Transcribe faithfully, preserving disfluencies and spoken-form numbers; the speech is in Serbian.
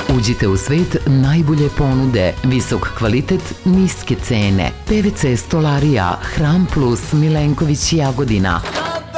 Uđite u svet najbolje ponude, visok kvalitet, niske cene. P V C stolarija Hram Plus Milenković Jagodina.